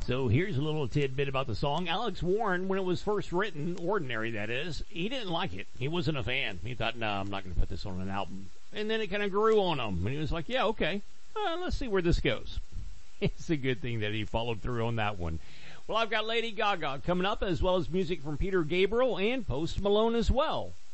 So here's a little tidbit about the song. Alex Warren, when it was first written, Ordinary that is, he didn't like it. He wasn't a fan. He thought, no, I'm not going to put this on an album. And then it kind of grew on him. And he was like, yeah, okay, let's see where this goes. It's a good thing that he followed through on that one. Well, I've got Lady Gaga coming up, as well as music from Peter Gabriel and Post Malone as well.